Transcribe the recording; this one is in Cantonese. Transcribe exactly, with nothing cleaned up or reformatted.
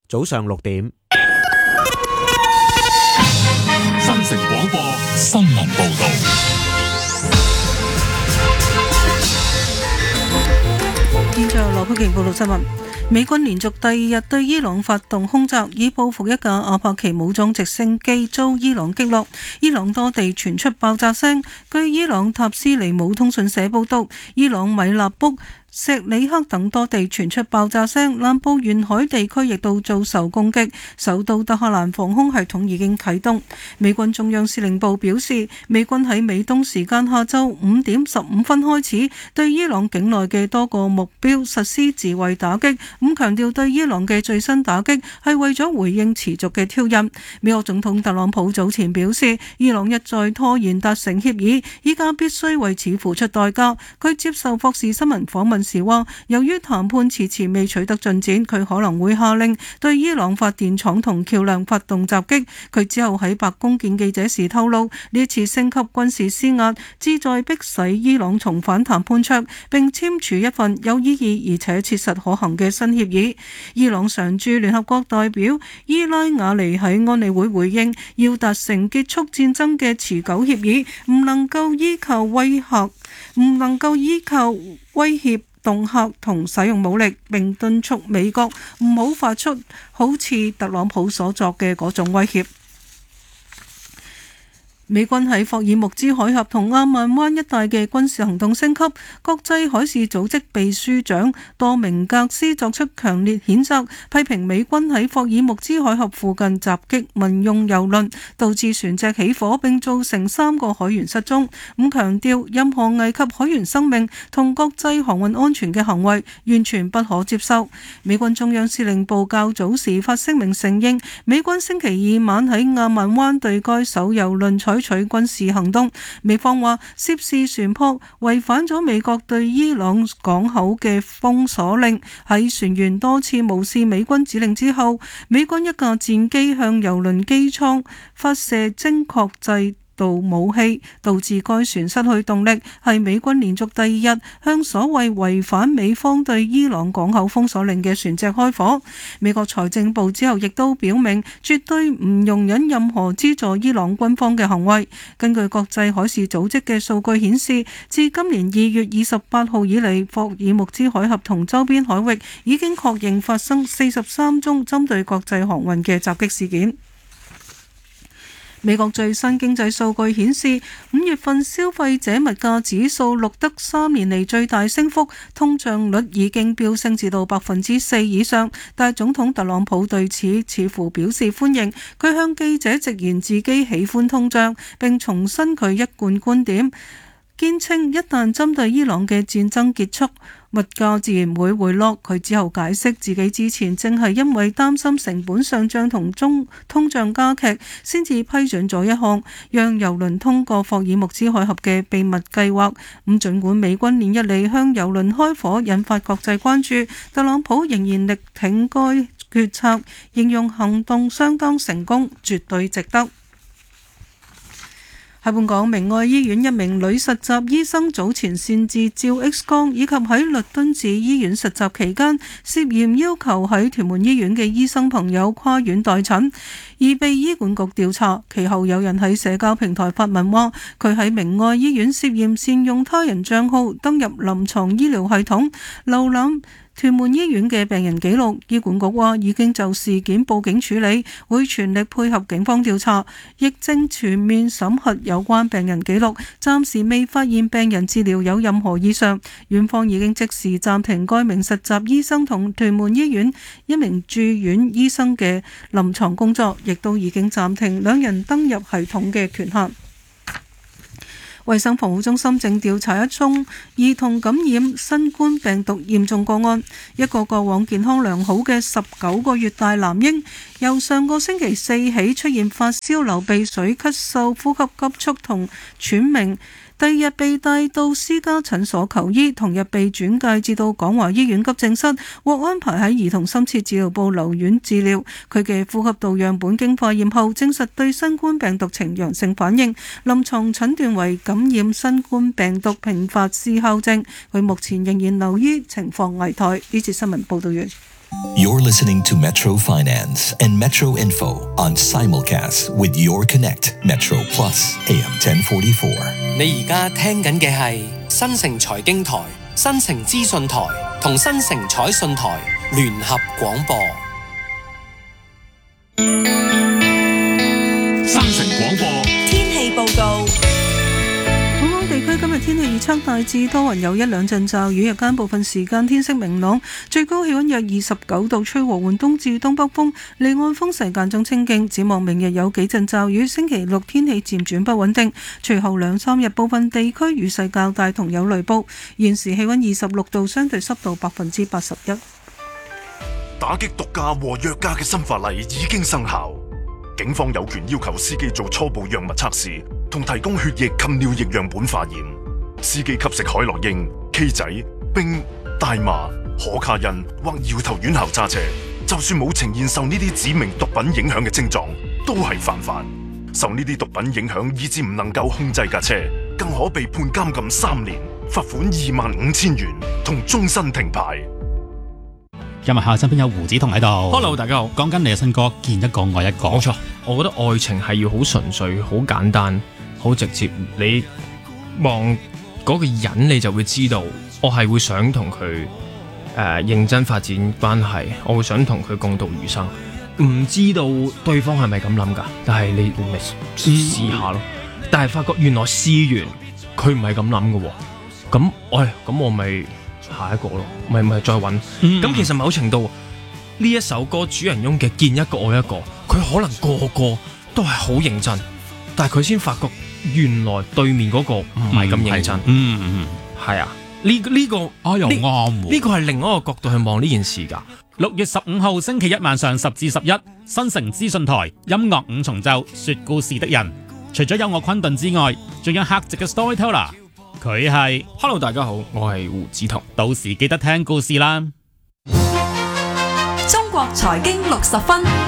早上六點。 新城廣播新聞報道。 現在由羅佩瓊報道新聞。美軍連續第二日對伊朗發動空襲，以報復一架阿帕奇武裝直升機遭伊朗擊落。伊朗多地傳出爆炸聲。據伊朗塔斯尼姆通訊社報道，伊朗米納卜、錫里克等多地傳出爆炸聲，南部沿海地區亦都遭受攻擊。首都德黑蘭防空系統已經啟動。美軍中央司令部表示，美軍喺美東時間下晝五點十五分開始對伊朗境內嘅多個目標實施自衛打擊。咁強調對伊朗嘅最新打擊係為咗回應持續嘅挑釁。美國總統特朗普早前表示，伊朗一再拖延達成協議，依家必須為此付出代價。佢接受霍士新聞訪問時話，由於談判遲遲未取得進展，佢可能會下令對伊朗發電廠同橋樑發動襲擊。佢之後喺白宮見記者時透露，呢一次升級軍事施壓，旨在迫使伊朗重返談判桌，並簽署一份有意義而且切實可行嘅新協議。伊朗常駐聯合國代表伊拉瓦尼喺安理會回應，要達成結束戰爭嘅持久協議，唔能夠依靠威嚇，唔能夠依靠威脅、恫嚇同使用武力，並敦促美國唔好發出好似特朗普所作嘅嗰種威脅。美軍喺霍爾木茲海峽同阿曼灣一帶嘅軍事行動升級，國際海事組織秘書長多明格斯作出強烈譴責，批評美軍喺霍爾木茲海峽附近襲擊民用油輪，導致船隻起火並造成三個海員失蹤。咁強調任何危及海員生命同國際航運安全嘅行為完全不可接受。美軍中央司令部較早時發聲明承認，美軍星期二晚喺阿曼灣對該艘油輪採取軍事行動。美方話涉事船舶違反咗美國對伊朗港口嘅封鎖令。喺船員多次無視美軍指令之後，美軍一架戰機向油輪機艙發射精確制導武器，導致該船失去動力，係美軍連續第二日向所謂違反美方對伊朗港口封鎖令嘅船隻開火。美國財政部之後亦都表明，絕對唔容忍任何資助伊朗軍方嘅行為。根據國際海事組織嘅數據顯示，自今年二月二十八號以嚟，霍爾木茲海峽同周邊海域已經確認發生四十三宗針對國際航運嘅襲擊事件。美國最新經濟數據顯示，五月份消費者物價指數錄得三年嚟最大升幅，通脹率已經飆升至到百分之四以上。但係總統特朗普對此似乎表示歡迎，佢向記者直言自己喜歡通脹，並重申佢一貫觀點，堅稱一旦針對伊朗嘅戰爭結束，物價自然會回落。佢之後解釋自己之前正係因為擔心成本上漲同中通脹加劇，先至批准咗一項讓油輪通過霍爾木茲海峽嘅秘密計劃。咁儘管美軍連日嚟向油輪開火，引發國際關注，特朗普仍然力挺該決策，形容行動相當成功，絕對值得。喺本港明愛醫院一名女實習醫生早前擅自照 X 光，以及喺律敦治醫院實習期間涉嫌要求喺屯門醫院嘅醫生朋友跨院代診，而被醫管局調查。其後有人喺社交平台發文話，佢喺明愛醫院涉嫌善用他人帳號登入臨床醫療系統瀏覽屯門醫院嘅病人記錄。醫管局話已經就事件報警處理，會全力配合警方調查，亦正全面審核有關病人記錄，暫時未發現病人治療有任何異常。院方已經即時暫停該名實習醫生同屯門醫院一名住院醫生嘅臨床工作，亦都已經暫停兩人登入系統嘅權限。衛生防護中心正調查一宗兒童感染新冠病毒嚴重個案，一個過往健康良好嘅十九個月大男嬰，由上個星期四起出現發燒、流鼻水、咳嗽、呼吸急促同喘鳴。第二日被帶到私家診所求醫，同日被轉介至到廣華醫院急症室，獲安排喺兒童深切治療部留院治療。佢嘅呼吸道樣本經化驗後證實對新冠病毒呈陽性反應，臨床診斷為感染新冠病毒併發思考症。佢目前仍然留醫，情況危殆。呢節新聞報道完。 You're listening to Metro Finance and Metro Info on simulcast with Your Connect Metro Plus A M ten forty-four。 你而家聽緊嘅係新城財經台、新城資訊台同新城彩訊台聯合廣播。 新城廣播天氣報告。 本港地區今日天氣預測大致多雲，有一兩陣驟雨，日間部分時間天色明朗，最高氣溫約二十九度，吹和緩東至東北風，離岸風勢間中清勁。展望明日有幾陣驟雨，星期六天氣漸轉不穩定，隨後兩三日部分地區雨勢較大同有雷暴。現時氣溫二十六度，相對濕度百分之八十一。 打擊毒駕和藥駕嘅新法例已經生效，警方有權要求司機做初步藥物測試，同提供血液及尿液樣本化驗。司機吸食海洛因、K 仔、冰、大麻、可卡因或搖頭丸後揸車，就算冇呈現受呢啲指明毒品影響嘅症狀，都係犯法。受呢啲毒品影響以致唔能夠控制架車，更可被判監禁三年、罰款二萬五千元同終身停牌。 今日下身邊有胡子彤喺度。 Hello， 大家好。 講緊你嘅新歌，見一個愛一個。 冇錯，我覺得愛情係要好純粹、好簡單、好直接。你望嗰個人，你就會知道，我係會想同佢誒認真發展關係，我會想同佢共度餘生。唔知道對方係咪咁諗㗎？但係你你咪試下咯。嗯、但係發覺原來試完佢唔係咁諗㗎喎。咁，喂，咁我咪下一個咯，咪咪再揾。咁、嗯、其實某程度呢一首歌主人翁嘅見一個愛一個，佢可能個個都係好認真，但係佢先發覺原來對面嗰個唔係咁認真。 嗯嗯， 係啊，呢呢、這個啊又啱喎， 呢個係另一個角度去望呢件事㗎。 六月十五號星期一晚上十至十一，新城資訊台音樂五重奏說故事的人，除咗有我昆頓之外，仲有客席嘅 storyteller。佢係 Hello， 大家好，我係胡子彤， 到時記得聽故事啦。 中國財經六十分。